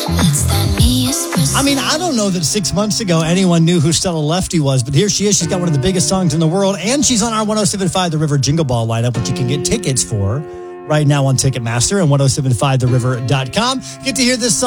I mean, I don't know that 6 months ago anyone knew who Stella Lefty was, but here she is. She's got one of the biggest songs in the world, and she's on our 107.5 The River Jingle Ball lineup, which you can get tickets for right now on Ticketmaster and 1075theriver.com. Get to hear this song.